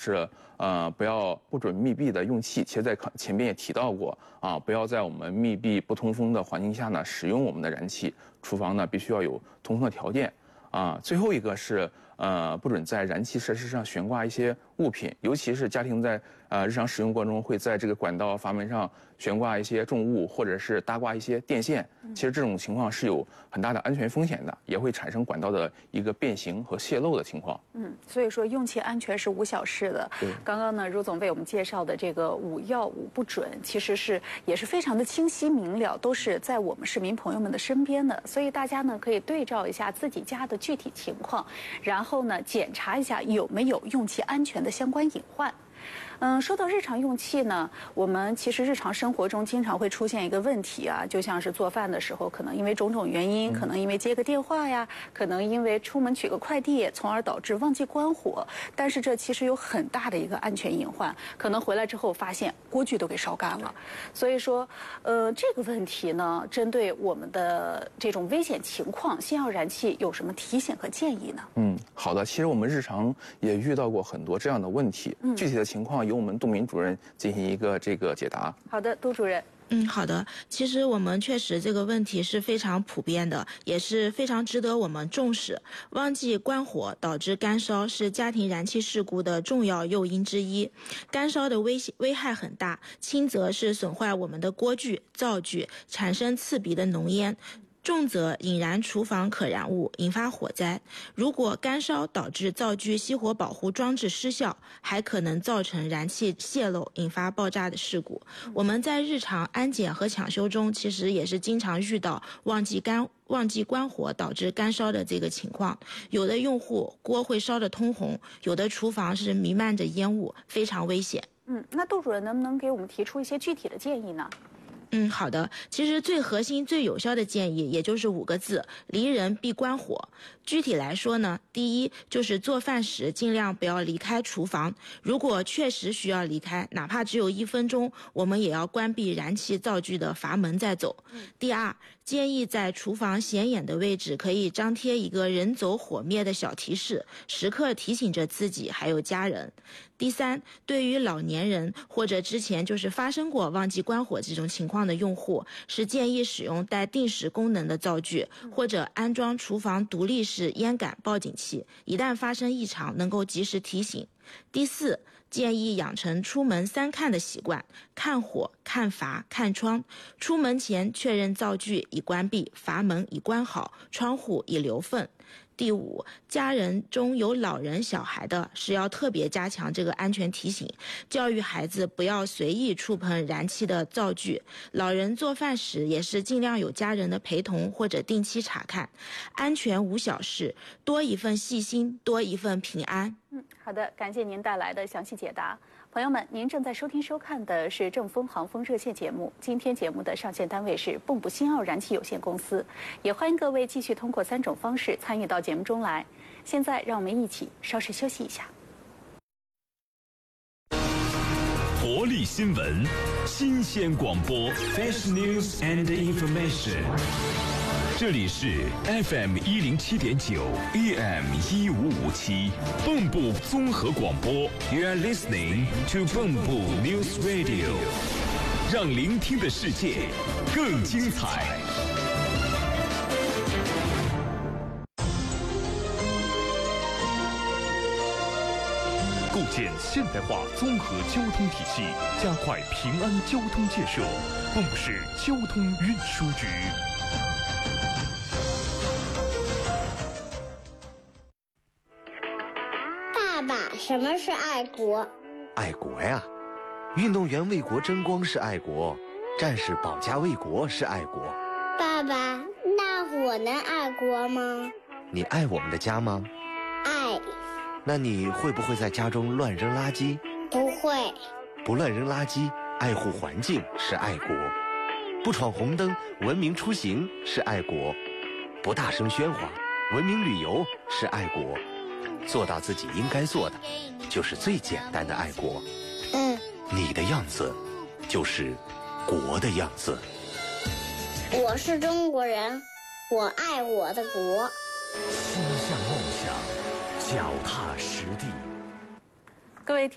是不准密闭的用气，其实在前面也提到过啊，不要在我们密闭不通风的环境下呢使用我们的燃气。厨房呢必须要有通风的条件啊。最后一个是不准在燃气设施上悬挂一些物品，尤其是家庭在日常使用过程中会在这个管道阀门上悬挂一些重物，或者是搭挂一些电线。其实这种情况是有很大的安全风险的，也会产生管道的一个变形和泄漏的情况。 所以说用气安全是无小事的。刚刚呢，茹总为我们介绍的这个5要5不准，其实也是非常的清晰明了，都是在我们市民朋友们的身边的。所以大家呢可以对照一下自己家的具体情况，然后呢检查一下有没有用气安全的相关隐患。说到日常用气呢，我们其实日常生活中经常会出现一个问题啊，就像是做饭的时候，可能因为种种原因，可能因为接个电话呀，可能因为出门取个快递，从而导致忘记关火。但是这其实有很大的一个安全隐患，可能回来之后发现锅具都给烧干了。所以说，这个问题呢，针对我们的这种危险情况，新奥燃气有什么提醒和建议呢？ 好的，其实我们日常也遇到过很多这样的问题，具体的情况由我们杜明主任进行一个解答。 好的，杜主任。 好的。其实我们确实这个问题是非常普遍的，也是非常值得我们重视。忘记关火导致干烧是家庭燃气事故的重要诱因之一。干烧的危害很大，轻则是损坏我们的锅具、灶具，产生刺鼻的浓烟。重则引燃厨房可燃物，引发火灾。如果干烧导致灶具熄火保护装置失效，还可能造成燃气泄漏，引发爆炸的事故。我们在日常安检和抢修中，其实也是经常遇到忘记关火导致干烧的这个情况。有的用户锅会烧得通红，有的厨房是弥漫着烟雾，非常危险。 那杜主任能不能给我们提出一些具体的建议呢？ 好的。其实最核心、最有效的建议，也就是5个字：离人必关火。具体来说呢，第一就是做饭时尽量不要离开厨房，如果确实需要离开，哪怕只有1分钟，我们也要关闭燃气灶具的阀门再走。第二，建议在厨房显眼的位置可以张贴一个人走火灭的小提示，时刻提醒着自己还有家人。第三，对于老年人或者之前就是发生过忘记关火这种情况的用户，是建议使用带定时功能的灶具，或者安装厨房独立式烟感报警器，一旦发生异常能够及时提醒。第四，建议养成出门3看的习惯：看火、看阀、看窗。出门前确认灶具已关闭，阀门已关好，窗户已留缝。第5，家人中有老人小孩的，是要特别加强这个安全提醒，教育孩子不要随意触碰燃气的灶具。老人做饭时也是尽量有家人的陪同或者定期查看。安全无小事，多一份细心，多一份平安。 好的，感谢您带来的详细解答。朋友们，您正在收听收看的是正风航风热线节目。今天节目的上线单位是蚌埠新奥燃气有限公司，也欢迎各位继续通过3种方式参与到节目中来。现在让我们一起稍事休息一下。 活力新闻，新鲜广播 ，Fresh News and Information。 这里是 FM 107.9 AM 1557蚌埠综合广播。You are listening to 蚌埠 News Radio， 让聆听的世界更精彩。构建现代化综合交通体系，加快平安交通建设。蚌埠市交通运输局。 爸爸，什么是爱国？ 爱国呀，运动员为国争光是爱国，战士保家卫国是爱国。 爸爸，那我能爱国吗？ 你爱我们的家吗？ 爱。 那你会不会在家中乱扔垃圾？ 不会。 不乱扔垃圾，爱护环境是爱国。不闯红灯，文明出行是爱国。不大声喧哗，文明旅游是爱国。做到自己应该做的，就是最简单的爱国。你的样子，就是国的样子。 我是中国人，我爱我的国。 心向梦想，脚踏实地。 各位